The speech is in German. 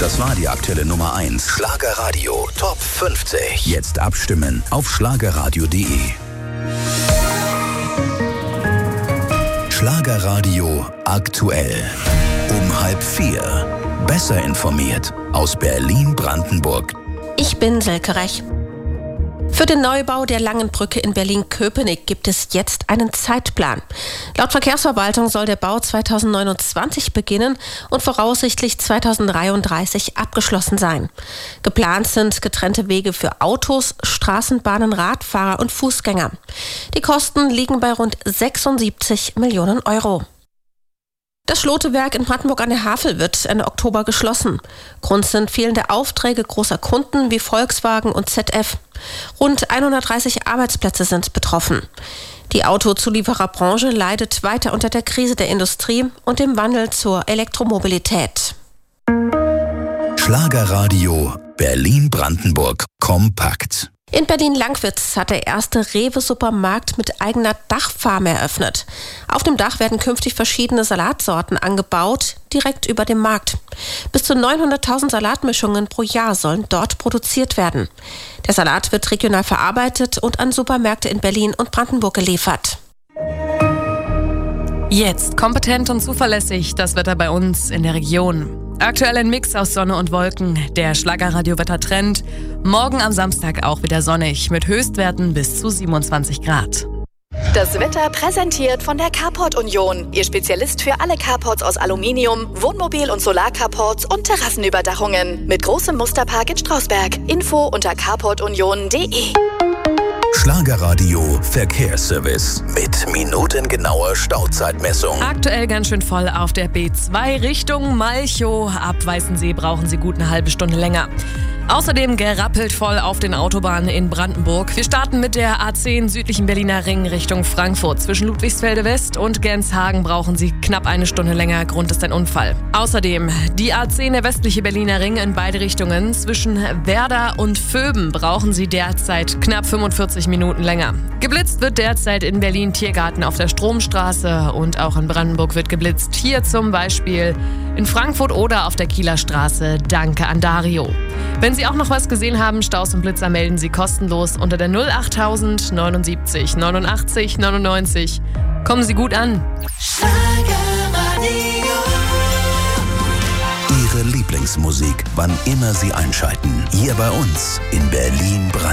Das war die aktuelle Nummer 1. Schlagerradio Top 50. Jetzt abstimmen auf schlagerradio.de. Schlagerradio aktuell. Um 3:30. Besser informiert aus Berlin-Brandenburg. Ich bin Silke Rech. Für den Neubau der Langen Brücke in Berlin-Köpenick gibt es jetzt einen Zeitplan. Laut Verkehrsverwaltung soll der Bau 2029 beginnen und voraussichtlich 2033 abgeschlossen sein. Geplant sind getrennte Wege für Autos, Straßenbahnen, Radfahrer und Fußgänger. Die Kosten liegen bei rund 76 Millionen Euro. Das Schlote-Werk in Brandenburg an der Havel wird Ende Oktober geschlossen. Grund sind fehlende Aufträge großer Kunden wie Volkswagen und ZF. Rund 130 Arbeitsplätze sind betroffen. Die Autozuliefererbranche leidet weiter unter der Krise der Industrie und dem Wandel zur Elektromobilität. Schlagerradio Berlin-Brandenburg kompakt. In Berlin-Langwitz hat der erste Rewe-Supermarkt mit eigener Dachfarm eröffnet. Auf dem Dach werden künftig verschiedene Salatsorten angebaut, direkt über dem Markt. Bis zu 900.000 Salatmischungen pro Jahr sollen dort produziert werden. Der Salat wird regional verarbeitet und an Supermärkte in Berlin und Brandenburg geliefert. Jetzt kompetent und zuverlässig das Wetter bei uns in der Region. Aktuell ein Mix aus Sonne und Wolken. Der Schlagerradio-Wettertrend. Morgen am Samstag auch wieder sonnig mit Höchstwerten bis zu 27 Grad. Das Wetter präsentiert von der Carport Union. Ihr Spezialist für alle Carports aus Aluminium, Wohnmobil- und Solarcarports und Terrassenüberdachungen. Mit großem Musterpark in Strausberg. Info unter carportunion.de. Schlagerradio Verkehrsservice mit minutengenauer Stauzeitmessung. Aktuell ganz schön voll auf der B2 Richtung Malchow. Ab Weißensee brauchen Sie gut eine halbe Stunde länger. Außerdem gerappelt voll auf den Autobahnen in Brandenburg. Wir starten mit der A10 südlichen Berliner Ring Richtung Frankfurt. Zwischen Ludwigsfelde West und Genshagen brauchen Sie knapp eine Stunde länger. Grund ist ein Unfall. Außerdem die A10 der westliche Berliner Ring in beide Richtungen. Zwischen Werder und Vöben brauchen Sie derzeit knapp 45 Minuten länger. Geblitzt wird derzeit in Berlin Tiergarten auf der Stromstraße und auch in Brandenburg wird geblitzt. Hier zum Beispiel in Frankfurt oder auf der Kieler Straße. Danke an Dario. Wenn Sie auch noch was gesehen haben, Staus und Blitzer melden Sie kostenlos unter der 08000 79 89 99. Kommen Sie gut an. Ihre Lieblingsmusik, wann immer Sie einschalten. Hier bei uns in Berlin-Brandenburg.